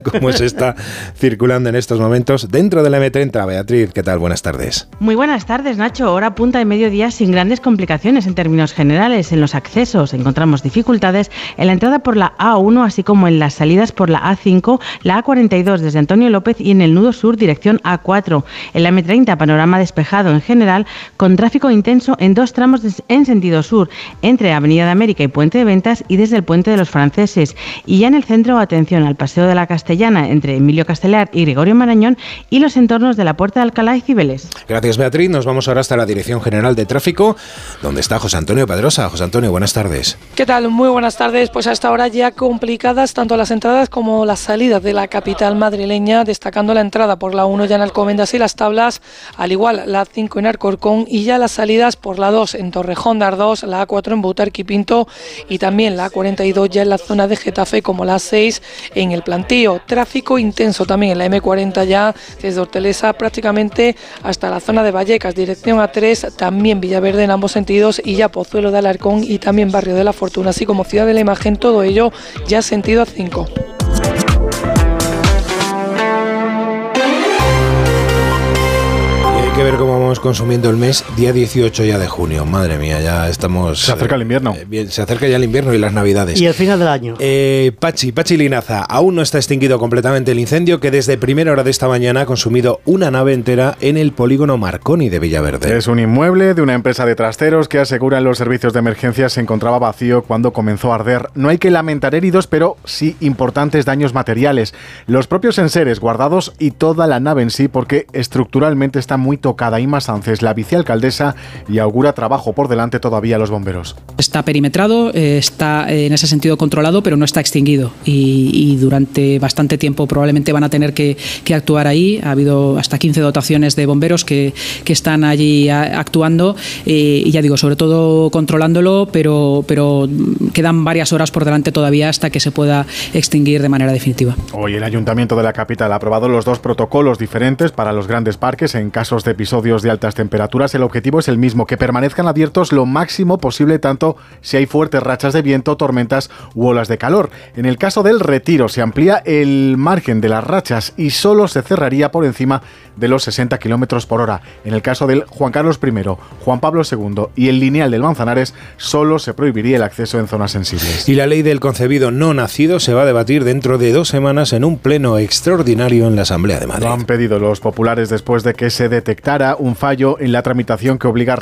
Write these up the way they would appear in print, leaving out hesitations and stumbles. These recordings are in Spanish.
como se está circulando en estos momentos dentro de la M30. Beatriz, ¿qué tal? Buenas tardes. Muy buenas tardes, Nacho. Hora punta de mediodía sin grandes complicaciones en términos generales. En los accesos encontramos dificultades en la entrada por la A1, así como en las salidas por la A5, la A42 desde Antonio López y en el nudo sur dirección A4. En la M30, panorama despejado en general, con tráfico intenso en dos tramos en sentido sur, entre Avenida de América y Puente de Ventas y desde el Puente de los Franceses. Y ya en el centro, atención al Paseo de la Castellana, entre Emilio Castelar y Gregorio Marañón, y los entornos de la Puerta de Alcalá y Cibeles. Gracias, Beatriz. Nos vamos ahora hasta la Dirección General de Tráfico, donde está José Antonio Pedrosa. José Antonio, buenas tardes. ¿Qué tal? Muy buenas tardes. Pues hasta ahora ya complicadas tanto las entradas como las salidas de la capital madrileña, destacando la entrada por la 1 ya en Alcobendas y Las Tablas, al igual la 5 en Alcorcón, y ya las salidas por la 2 en Torrejón de Ardós, la A4 en Butarque y Pinto, y también la A42 ya en la zona de Getafe, como la 6 en el Plantío. Tráfico intenso también en la M40 ya desde Hortaleza prácticamente hasta la zona de Vallecas, dirección A3, también Villaverde en ambos sentidos, y ya Pozuelo de Alarcón y también Barrio de la Fortuna, así como Ciudad de la Imagen, todo ello ya sentido A5. Hay que ver cómo vamos consumiendo el mes, día 18 ya de junio. Madre mía, ya estamos... Se acerca el invierno. Se acerca ya el invierno y las navidades. Y el final del año. Pachi Linaza, aún no está extinguido completamente el incendio que desde primera hora de esta mañana ha consumido una nave entera en el polígono Marconi de Villaverde. Es un inmueble de una empresa de trasteros que aseguran los servicios de emergencia se encontraba vacío cuando comenzó a arder. No hay que lamentar heridos, pero sí importantes daños materiales. Los propios enseres guardados y toda la nave en sí, porque estructuralmente está muy tocada. Inma Sánchez, la vicealcaldesa, y augura trabajo por delante todavía a los bomberos. Está perimetrado, está en ese sentido controlado, pero no está extinguido y durante bastante tiempo probablemente van a tener que actuar ahí. Ha habido hasta 15 dotaciones de bomberos que están allí actuando y ya digo, sobre todo controlándolo, pero quedan varias horas por delante todavía hasta que se pueda extinguir de manera definitiva. Hoy el Ayuntamiento de la capital ha aprobado los dos protocolos diferentes para los grandes parques en casos de episodios de altas temperaturas. El objetivo es el mismo, que permanezcan abiertos lo máximo posible, tanto si hay fuertes rachas de viento, tormentas u olas de calor. En el caso del Retiro se amplía el margen de las rachas y solo se cerraría por encima de los 60 km por hora. En el caso del Juan Carlos I, Juan Pablo II y el Lineal del Manzanares, solo se prohibiría el acceso en zonas sensibles. Y la ley del concebido no nacido se va a debatir dentro de 2 semanas en un pleno extraordinario en la Asamblea de Madrid. Lo han pedido los populares después de que se detectara un fallo en la tramitación que obliga a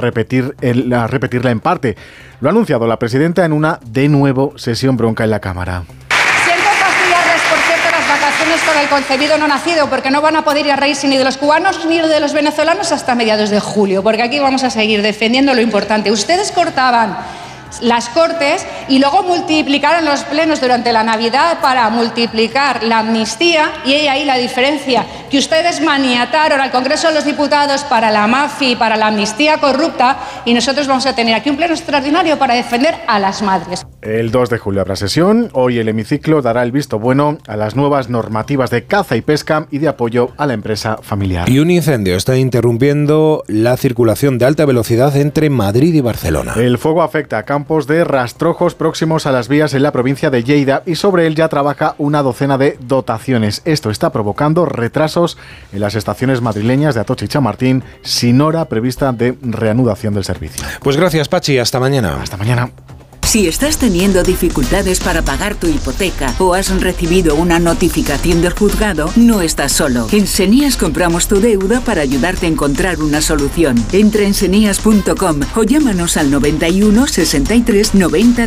repetirla en parte. Lo ha anunciado la presidenta en una, de nuevo, sesión bronca en la Cámara. Siento fastidiarles, por cierto, las vacaciones con el concebido no nacido, porque no van a poder ir a reírse ni de los cubanos ni de los venezolanos hasta mediados de julio, porque aquí vamos a seguir defendiendo lo importante. Ustedes cortaban las Cortes y luego multiplicaron los plenos durante la Navidad para multiplicar la amnistía, y hay ahí la diferencia, que ustedes maniataron al Congreso de los Diputados para la mafia y para la amnistía corrupta, y nosotros vamos a tener aquí un pleno extraordinario para defender a las madres. El 2 de julio habrá sesión. Hoy el hemiciclo dará el visto bueno a las nuevas normativas de caza y pesca y de apoyo a la empresa familiar. Y un incendio está interrumpiendo la circulación de alta velocidad entre Madrid y Barcelona. El fuego afecta a campos de rastrojos próximos a las vías en la provincia de Lleida y sobre él ya trabaja una docena de dotaciones. Esto está provocando retrasos en las estaciones madrileñas de Atocha y Chamartín, sin hora prevista de reanudación del servicio. Pues gracias, Pachi. Hasta mañana. Hasta mañana. Si estás teniendo dificultades para pagar tu hipoteca o has recibido una notificación del juzgado, no estás solo. En Senías compramos tu deuda para ayudarte a encontrar una solución. Entra en senías.com o llámanos al 91 63 90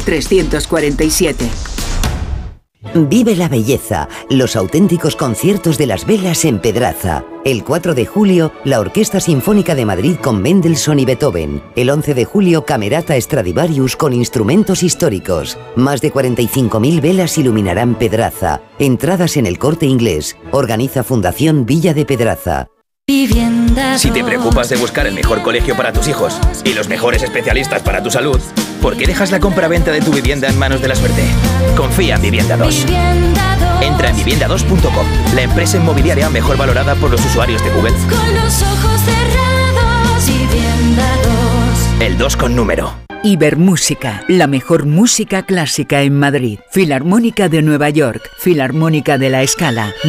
347. Vive la belleza, los auténticos conciertos de las velas en Pedraza. El 4 de julio, la Orquesta Sinfónica de Madrid con Mendelssohn y Beethoven. El 11 de julio, Camerata Stradivarius con instrumentos históricos. Más de 45.000 velas iluminarán Pedraza. Entradas en El Corte Inglés. Organiza Fundación Villa de Pedraza. Si te preocupas de buscar el mejor colegio para tus hijos y los mejores especialistas para tu salud, ¿por qué dejas la compra-venta de tu vivienda en manos de la suerte? Confía en Vivienda 2. Entra en vivienda2.com, la empresa inmobiliaria mejor valorada por los usuarios de Google. Con los ojos cerrados, Vivienda 2. El 2 con número. Ibermúsica, la mejor música clásica en Madrid. Filarmónica de Nueva York, Filarmónica de La Scala.